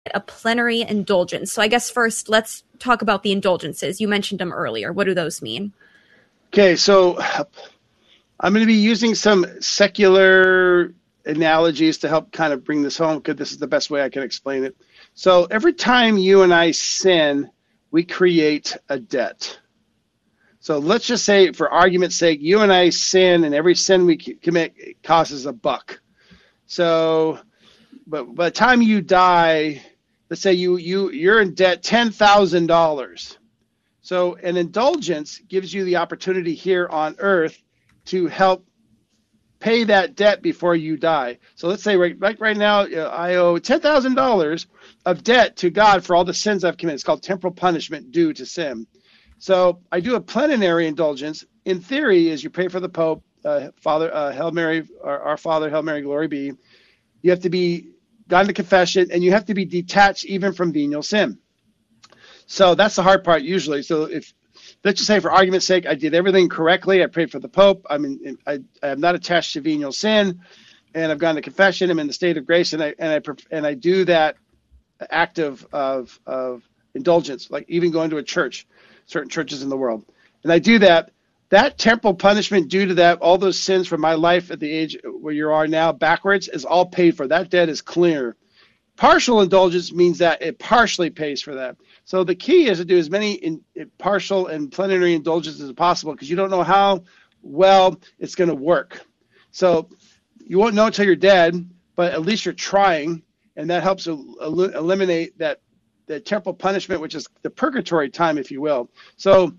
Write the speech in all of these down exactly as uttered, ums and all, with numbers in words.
a plenary indulgence. So I guess first, let's talk about the indulgences. You mentioned them earlier. What do those mean? Okay, so I'm going to be using some secular analogies to help kind of bring this home, because this is the best way I can explain it. So every time you and I sin, we create a debt. So let's just say, for argument's sake, you and I sin, and every sin we commit costs us a buck. So, but by the time you die, let's say you you you're in debt ten thousand dollars. So an indulgence gives you the opportunity here on earth to help pay that debt before you die. So let's say right right, right now I owe ten thousand dollars of debt to God for all the sins I've committed. It's called temporal punishment due to sin. So I do a plenary indulgence. In theory, as you pray for the Pope, uh, Father, uh, Hail Mary, our, our Father, Hail Mary, glory be, you have to be gone to confession, and you have to be detached even from venial sin. So that's the hard part usually. So if, let's just say for argument's sake, I did everything correctly. I prayed for the Pope. I mean, I, I am not attached to venial sin, and I've gone to confession. I'm in the state of grace, and I and I and I do that act of of, of indulgence, like even going to a church, certain churches in the world, and I do that. That temporal punishment due to that, all those sins from my life at the age where you are now backwards, is all paid for. That debt is clear. Partial indulgence means that it partially pays for that. So the key is to do as many in, in partial and plenary indulgences as possible, because you don't know how well it's going to work. So you won't know until you're dead, but at least you're trying, and that helps el- el- eliminate that, that temporal punishment, which is the purgatory time, if you will. So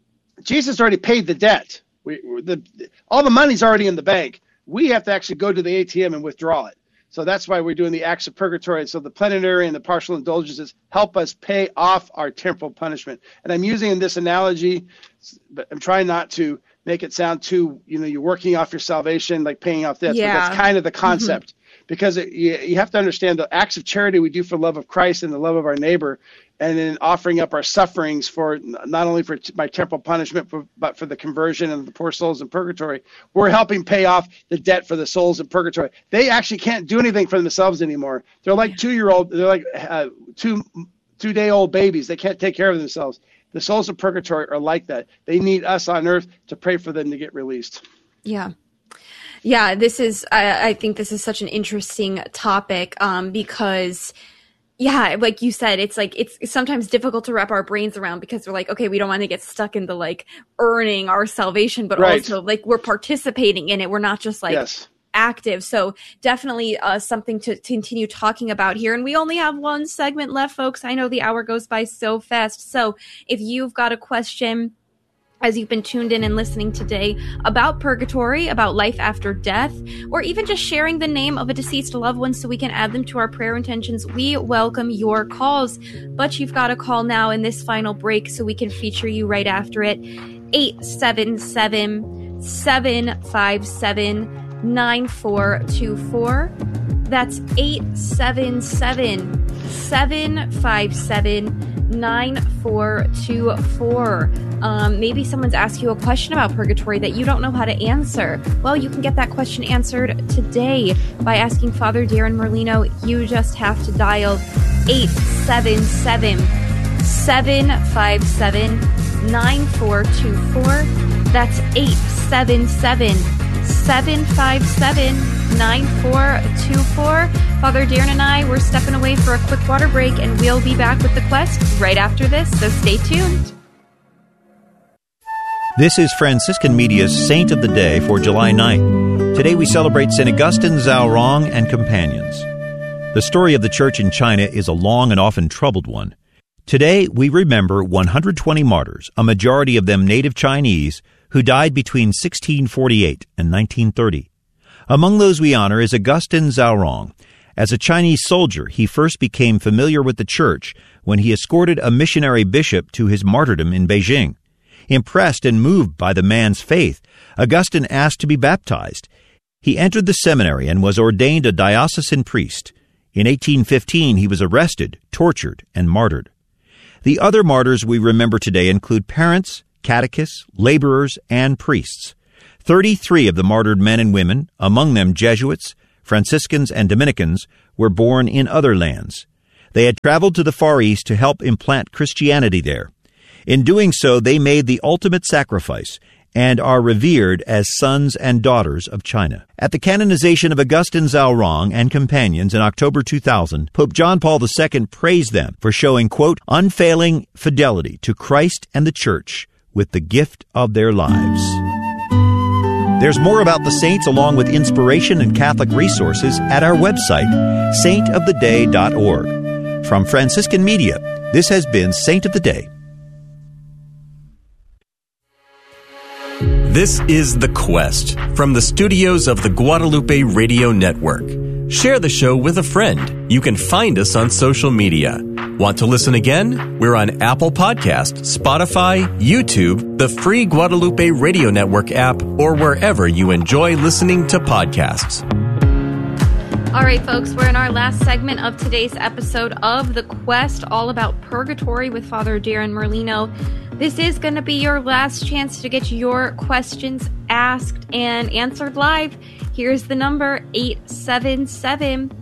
Jesus already paid the debt. We, the, all the money's already in the bank. We have to actually go to the A T M and withdraw it. So that's why we're doing the acts of purgatory. So the plenary and the partial indulgences help us pay off our temporal punishment. And I'm using this analogy, but I'm trying not to make it sound too, you know, you're working off your salvation, like paying off debts. Yeah. But that's kind of the concept. Mm-hmm. Because it, you, you have to understand the acts of charity we do for love of Christ and the love of our neighbor, and then offering up our sufferings for not only for my temporal punishment, but for the conversion and the poor souls in purgatory. We're helping pay off the debt for the souls in purgatory. They actually can't do anything for themselves anymore. They're like two-year-old, they're like uh, two two-day-old babies. They can't take care of themselves. The souls in purgatory are like that. They need us on earth to pray for them to get released. Yeah. Yeah, this is, I, I think this is such an interesting topic um, because, yeah, like you said, it's like, it's sometimes difficult to wrap our brains around, because we're like, okay, we don't want to get stuck into like earning our salvation, but right. also like we're participating in it. We're not just like yes. active. So definitely uh, something to, to continue talking about here. And we only have one segment left, folks. I know the hour goes by so fast. So if you've got a question, as you've been tuned in and listening today, about purgatory, about life after death, or even just sharing the name of a deceased loved one so we can add them to our prayer intentions, we welcome your calls. But you've got to call now in this final break so we can feature you right after it. eight seven seven, seven five seven, nine four two four. That's eight seven seven, seven five seven, nine four two four. Um, maybe someone's asked you a question about purgatory that you don't know how to answer. Well, you can get that question answered today by asking Father Darren Merlino. You just have to dial eight seven seven, seven five seven, nine four two four. That's eight seven seven, seven five seven, nine four two four. Father Darren and I, we're stepping away for a quick water break, and we'll be back with the quest right after this, so stay tuned. This is Franciscan Media's Saint of the Day for July ninth. Today we celebrate Saint Augustine Zhaorong and companions. The story of the Church in China is a long and often troubled one. Today we remember one hundred twenty martyrs, a majority of them native Chinese, who died between sixteen forty-eight and nineteen thirty. Among those we honor is Augustine Zhaorong. As a Chinese soldier, he first became familiar with the Church when he escorted a missionary bishop to his martyrdom in Beijing. Impressed and moved by the man's faith, Augustine asked to be baptized. He entered the seminary and was ordained a diocesan priest. In eighteen fifteen, he was arrested, tortured, and martyred. The other martyrs we remember today include parents, catechists, laborers, and priests. Thirty-three of the martyred men and women, among them Jesuits, Franciscans, and Dominicans, were born in other lands. They had traveled to the Far East to help implant Christianity there. In doing so, they made the ultimate sacrifice and are revered as sons and daughters of China. At the canonization of Augustine Zhaorong and companions in October two thousand, Pope John Paul the Second praised them for showing, quote, unfailing fidelity to Christ and the Church with the gift of their lives. There's more about the saints along with inspiration and Catholic resources at our website, saint of the day dot org. From Franciscan Media, this has been Saint of the Day. This is The Quest from the studios of the Guadalupe Radio Network. Share the show with a friend. You can find us on social media. Want to listen again? We're on Apple Podcast, Spotify, YouTube, the free Guadalupe Radio Network app, or wherever you enjoy listening to podcasts. All right, folks, we're in our last segment of today's episode of The Quest, all about purgatory with Father Darren Merlino. This is going to be your last chance to get your questions asked and answered live. Here's the number, eight seven seven,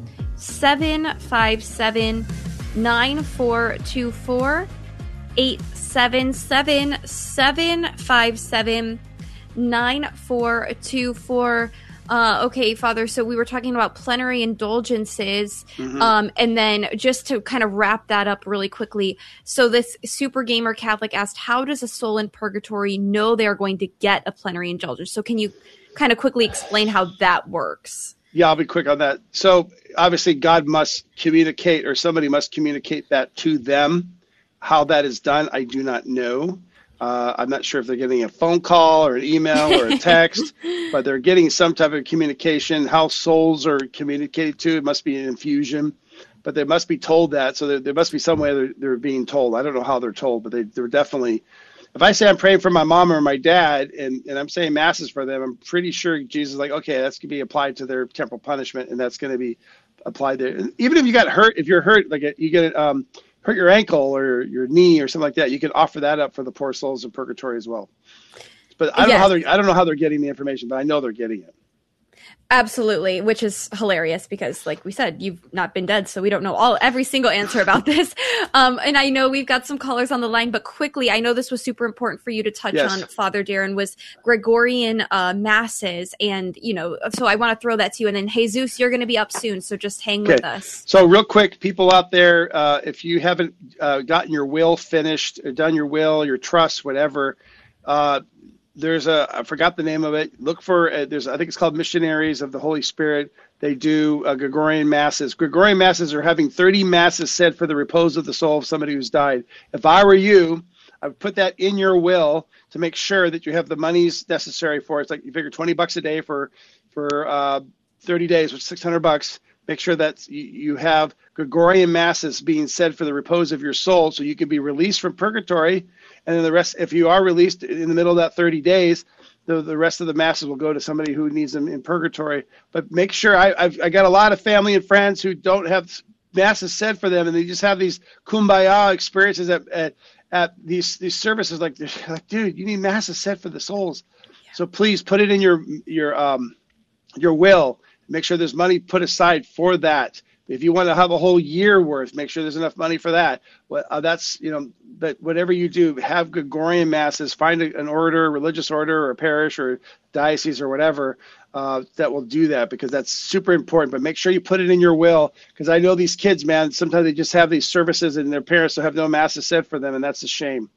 seven five seven, nine four two four, eight seven seven, seven five seven, nine four two four. Uh, okay, Father, so we were talking about plenary indulgences, mm-hmm. um, and then just to kind of wrap that up really quickly, so this Super Gamer Catholic asked, how does a soul in purgatory know they're going to get a plenary indulgence? So can you kind of quickly explain how that works? Yeah, I'll be quick on that. So obviously God must communicate, or somebody must communicate that to them. How that is done, I do not know. Uh, I'm not sure if they're getting a phone call or an email or a text, but they're getting some type of communication. How souls are communicated to, it must be an infusion, but they must be told that. So there, there must be some way they're, they're being told. I don't know how they're told, but they, they're definitely, if I say I'm praying for my mom or my dad and, and I'm saying masses for them, I'm pretty sure Jesus is like, okay, that's going to be applied to their temporal punishment, and that's going to be applied there. And even if you got hurt, if you're hurt, like you get um. hurt your ankle or your knee or something like that, you can offer that up for the poor souls in purgatory as well. But I don't yes. know how they're I don't know how they're getting the information, but I know they're getting it. Absolutely, which is hilarious because, like we said, you've not been dead, so we don't know all every single answer about this. Um, and I know we've got some callers on the line, but quickly, I know this was super important for you to touch yes. on, Father Darren, was Gregorian uh, masses, and you know, so I want to throw that to you. And then Jesus, you're going to be up soon, so just hang okay. with us. So real quick, people out there, uh, if you haven't uh, gotten your will finished, or done your will, your trust, whatever. Uh, There's a, I forgot the name of it. Look for, uh, there's, I think it's called Missionaries of the Holy Spirit. They do uh, Gregorian masses. Gregorian masses are having thirty masses said for the repose of the soul of somebody who's died. If I were you, I would put that in your will to make sure that you have the monies necessary for it. It's like you figure twenty bucks a day for, for uh, thirty days, which is six hundred bucks. Make sure that you have Gregorian masses being said for the repose of your soul so you can be released from purgatory. And then the rest, if you are released in the middle of that thirty days, the, the rest of the masses will go to somebody who needs them in purgatory. But make sure, I, I've I got a lot of family and friends who don't have masses said for them, and they just have these kumbaya experiences at at, at these these services. Like, like, dude, you need masses said for the souls. Yeah. So please put it in your your um your will. Make sure there's money put aside for that. If you want to have a whole year worth, make sure there's enough money for that. Well, uh, that's, you know, but whatever you do, have Gregorian masses, find a, an order, a religious order or a parish or diocese or whatever uh, that will do that, because that's super important. But make sure you put it in your will, because I know these kids, man, sometimes they just have these services and their parents will have no masses said for them, and that's a shame.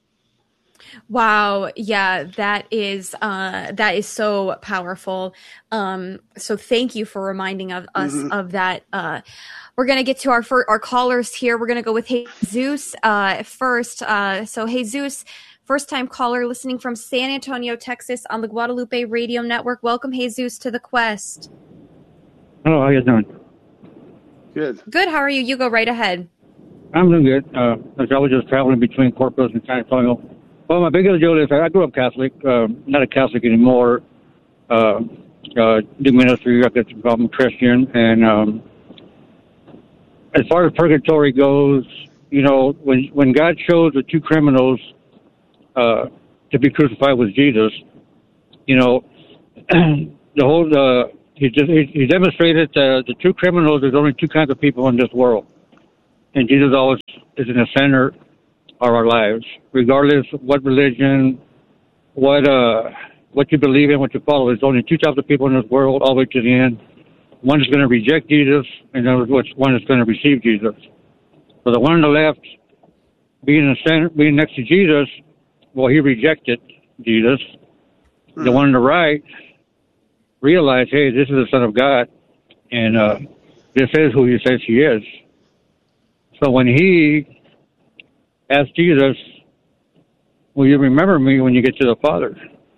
Wow. Yeah, that is uh, that is so powerful. Um, so thank you for reminding of us mm-hmm. of that. Uh, we're going to get to our fir- our callers here. We're going to go with Jesus uh, first. Uh, so Jesus, first time caller listening from San Antonio, Texas on the Guadalupe Radio Network. Welcome, Jesus, to the Quest. Hello, how you doing? Good. Good. How are you? You go right ahead. I'm doing good. Uh, I was just traveling between Corpus and San Antonio. Well, my biggest deal is I grew up Catholic, uh, not a Catholic anymore. Uh, uh, do ministry, I guess I'm Christian. And um, as far as purgatory goes, you know, when when God chose the two criminals uh, to be crucified with Jesus, you know, the whole uh, he just he, he demonstrated that the two criminals. There's only two kinds of people in this world. and Jesus always is in the center of our lives, regardless of what religion, what uh, what you believe in, what you follow. There's only two types of people in this world, all the way to the end. One is going to reject Jesus, and then one is going to receive Jesus. So the one on the left, being in the center, being next to Jesus, well, he rejected Jesus. Mm-hmm. The one on the right realized, hey, this is the Son of God, and uh, this is who he says he is. So when he asked Jesus, will you remember me when you get to the Father?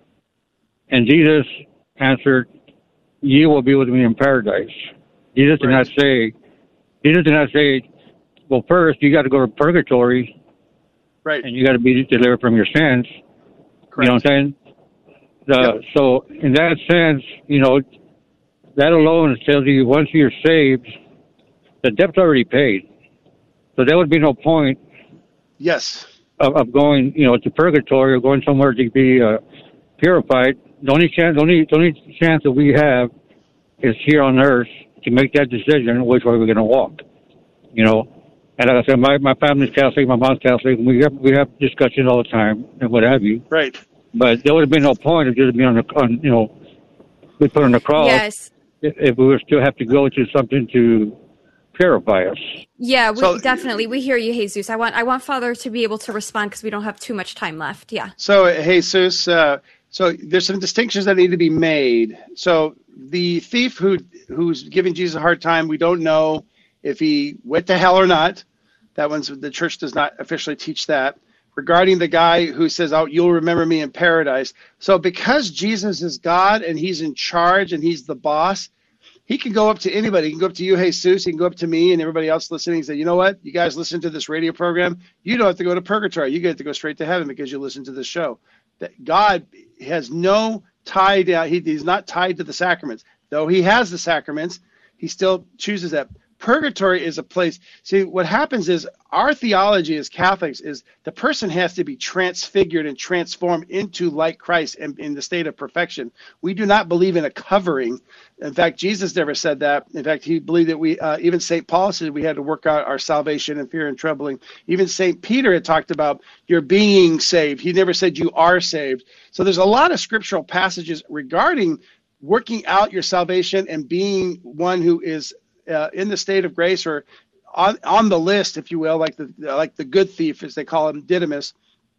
And Jesus answered, you will be with me in paradise. Jesus did not say, Jesus did not say, well, first you got to go to purgatory, right? And you got to be delivered from your sins. Correct. You know what I'm saying? The, yep. So in that sense, you know, that alone tells you once you're saved, the debt's already paid. So there would be no point. Yes. Of, of going, you know, to purgatory or going somewhere to be uh, purified. The only chance, the only, the only chance that we have is here on earth to make that decision which way we're going to walk. You know, and like I said, my my family's Catholic, my mom's Catholic, and we have we have discussions all the time and what have you. Right. But there would have been no point of just being on the, on, you know, we put on the cross. Yes. If, if we would still have to go to something to purify us. Yeah, we, so, definitely. We hear you, Jesus. I want I want Father to be able to respond because we don't have too much time left. Yeah. So, Jesus, uh, so there's some distinctions that need to be made. So the thief who who's giving Jesus a hard time, we don't know if he went to hell or not. That one's, the church does not officially teach that. Regarding the guy who says, oh, you'll remember me in paradise. So because Jesus is God and he's in charge and he's the boss, he can go up to anybody. He can go up to you, Jesus. He can go up to me and everybody else listening and say, you know what? You guys listen to this radio program. You don't have to go to purgatory. You get to go straight to heaven because you listen to this show. That God has no tie down. He, he's not tied to the sacraments. Though he has the sacraments, he still chooses that. Purgatory is a place. See, what happens is our theology as Catholics is the person has to be transfigured and transformed into like Christ and in the state of perfection. We do not believe in a covering. In fact, Jesus never said that. In fact, he believed that we, uh, even Saint Paul said we had to work out our salvation in fear and trembling. Even Saint Peter had talked about you're being saved. He never said you are saved. So there's a lot of scriptural passages regarding working out your salvation and being one who is Uh, in the state of grace, or on on the list, if you will, like the like the good thief, as they call him, Didymus.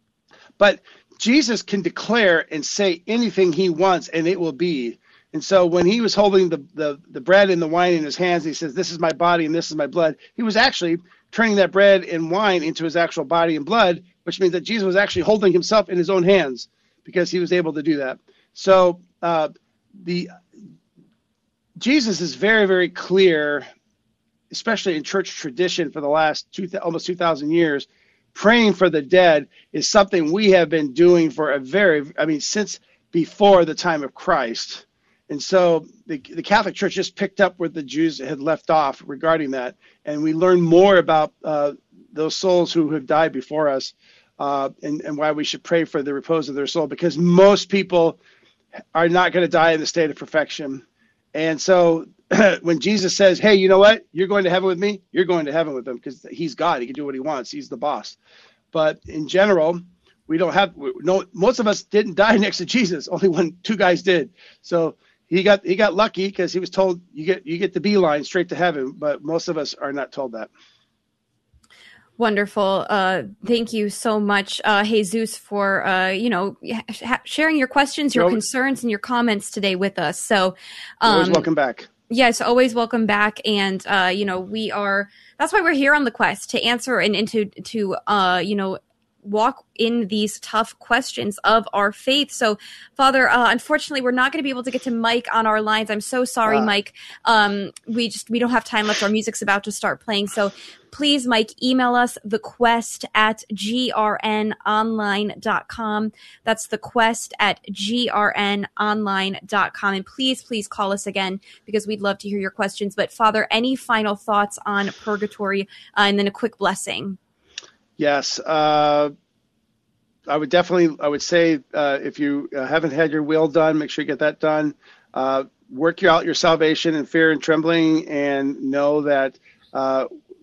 But Jesus can declare and say anything he wants, and it will be. And so when he was holding the, the, the bread and the wine in his hands, he says, this is my body and this is my blood. He was actually turning that bread and wine into his actual body and blood, which means that Jesus was actually holding himself in his own hands because he was able to do that. So uh, the Jesus is very, very clear, especially in church tradition for the last two, almost two thousand years. Praying for the dead is something we have been doing for a very, I mean, since before the time of Christ. And so the, the Catholic Church just picked up where the Jews had left off regarding that. And we learn more about uh, those souls who have died before us uh, and, and why we should pray for the repose of their soul, because most people are not going to die in the state of perfection. And so when Jesus says, hey, you know what? You're going to heaven with me. You're going to heaven with him because he's God. He can do what he wants. He's the boss. But in general, we don't have no. Most of us didn't die next to Jesus. Only one, two guys did. So he got he got lucky because he was told you get you get the beeline straight to heaven. But most of us are not told that. Wonderful. Uh, thank you so much, uh, Jesus, for, uh, you know, ha- sharing your questions, your You're concerns, and your comments today with us. So, um, always welcome back. Yes, always welcome back. And, uh, you know, we are, that's why we're here on the quest, to answer and, and to, to, uh, you know, walk in these tough questions of our faith. So, Father, uh, unfortunately, we're not going to be able to get to Mike on our lines. I'm so sorry, uh, Mike. Um, we just, we don't have time left. Our music's about to start playing. So please, Mike, email us thequest at g r n online dot com. That's thequest at g r n online dot com. And please, please call us again because we'd love to hear your questions. But Father, any final thoughts on purgatory uh, and then a quick blessing? Yes. Uh, I would definitely, I would say uh, if you uh, haven't had your will done, make sure you get that done. Uh, work out your salvation in fear and trembling, and know that uh,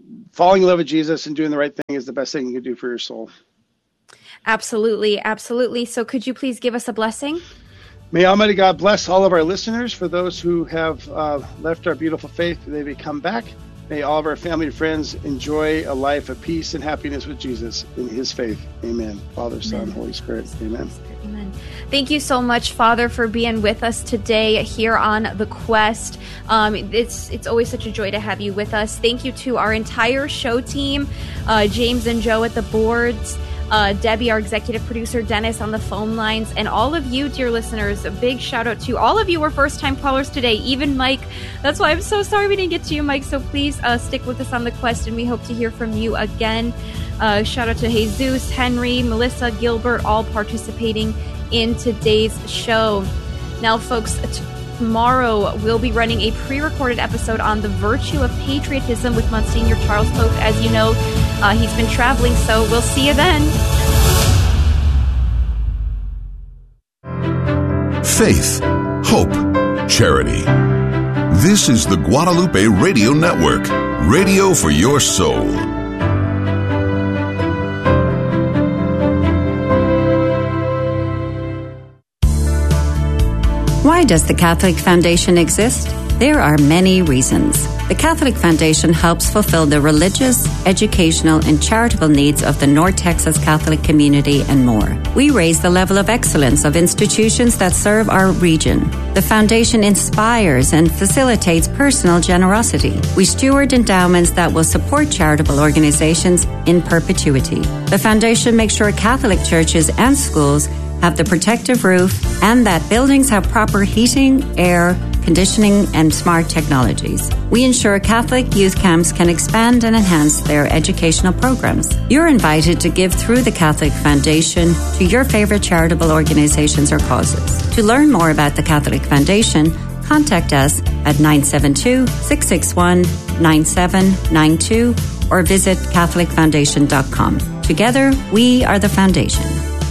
falling in love with Jesus and doing the right thing is the best thing you can do for your soul. Absolutely, absolutely. So could you please give us a blessing? May Almighty God bless all of our listeners. For those who have uh, left our beautiful faith, they may come back. May all of our family and friends enjoy a life of peace and happiness with Jesus in his faith. Amen. Father, Son, Amen. Holy Spirit. Amen. Amen. Thank you so much, Father, for being with us today here on The Quest. Um, it's it's always such a joy to have you with us. Thank you to our entire show team, uh, James and Joe at the boards, Uh, Debbie, our executive producer, Dennis on the phone lines, and all of you, dear listeners. A big shout out to all of you who are first-time callers today, even Mike. That's why I'm so sorry we didn't get to you, Mike. So please uh, stick with us on The Quest, and we hope to hear from you again. Uh, shout out to Jesus, Henry, Melissa, Gilbert, all participating in today's show. Now, folks, t- tomorrow we'll be running a pre-recorded episode on the virtue of patriotism with Monsignor Charles Pope. As you know, uh, he's been traveling, so we'll see you then. Faith, hope, charity. This is the Guadalupe Radio Network, radio for your soul. Why does the Catholic Foundation exist? There are many reasons. The Catholic Foundation helps fulfill the religious, educational, and charitable needs of the North Texas Catholic community and more. We raise the level of excellence of institutions that serve our region. The Foundation inspires and facilitates personal generosity. We steward endowments that will support charitable organizations in perpetuity. The Foundation makes sure Catholic churches and schools have the protective roof and that buildings have proper heating, air, conditioning, and smart technologies. We ensure Catholic youth camps can expand and enhance their educational programs. You're invited to give through the Catholic Foundation to your favorite charitable organizations or causes. To learn more about the Catholic Foundation, contact us at nine seven two, six six one, nine seven nine two or visit catholic foundation dot com. Together, we are the Foundation.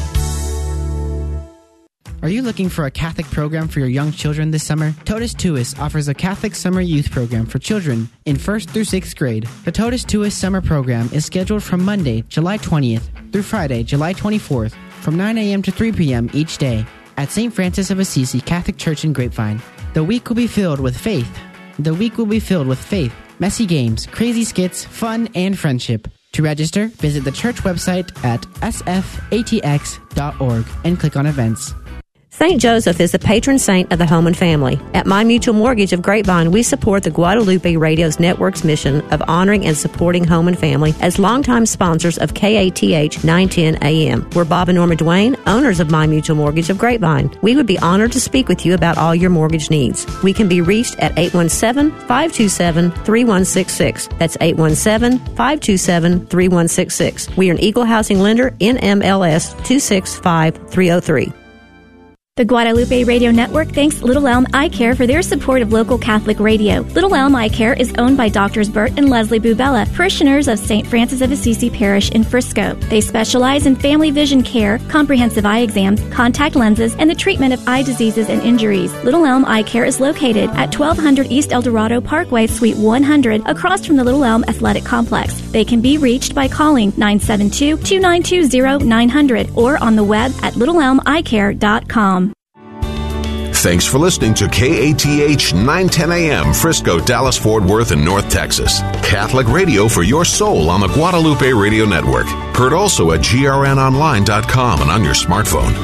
Are you looking for a Catholic program for your young children this summer? Totus Tuus offers a Catholic summer youth program for children in first through sixth grade. The Totus Tuus summer program is scheduled from Monday, July twentieth through Friday, July twenty-fourth from nine a.m. to three p.m. each day at Saint Francis of Assisi Catholic Church in Grapevine. The week will be filled with faith. The week will be filled with faith, messy games, crazy skits, fun, and friendship. To register, visit the church website at s f a t x dot org and click on events. Saint Joseph is the patron saint of the home and family. At My Mutual Mortgage of Grapevine, we support the Guadalupe Radio's network's mission of honoring and supporting home and family as longtime sponsors of K A T H nine ten A M. We're Bob and Norma Duane, owners of My Mutual Mortgage of Grapevine. We would be honored to speak with you about all your mortgage needs. We can be reached at eight one seven, five two seven, three one six six. That's eight one seven, five two seven, three one six six. We are an equal housing lender, N M L S two six five three oh three. The Guadalupe Radio Network thanks Little Elm Eye Care for their support of local Catholic radio. Little Elm Eye Care is owned by Doctors Bert and Leslie Bubella, parishioners of Saint Francis of Assisi Parish in Frisco. They specialize in family vision care, comprehensive eye exams, contact lenses, and the treatment of eye diseases and injuries. Little Elm Eye Care is located at twelve hundred East El Dorado Parkway, Suite one hundred, across from the Little Elm Athletic Complex. They can be reached by calling nine seven two, two nine two, zero nine hundred or on the web at little elm eye care dot com. Thanks for listening to K A T H nine ten A M, Frisco, Dallas, Fort Worth, and North Texas. Catholic radio for your soul on the Guadalupe Radio Network. Heard also at G R N online dot com and on your smartphone.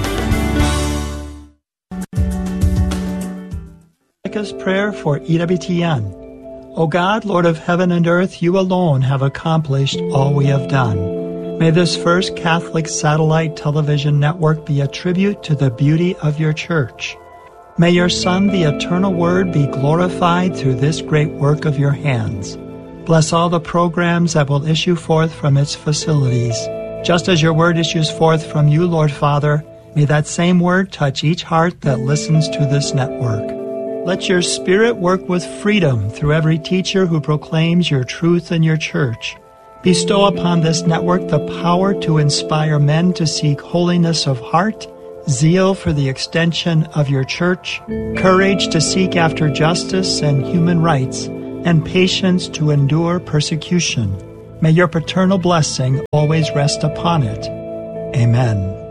Micah's prayer for E W T N. O God, Lord of heaven and earth, you alone have accomplished all we have done. May this first Catholic satellite television network be a tribute to the beauty of your church. May your Son, the eternal Word, be glorified through this great work of your hands. Bless all the programs that will issue forth from its facilities. Just as your Word issues forth from you, Lord Father, may that same Word touch each heart that listens to this network. Let your Spirit work with freedom through every teacher who proclaims your truth in your church. Bestow upon this network the power to inspire men to seek holiness of heart, zeal for the extension of your church, courage to seek after justice and human rights, and patience to endure persecution. May your paternal blessing always rest upon it. Amen.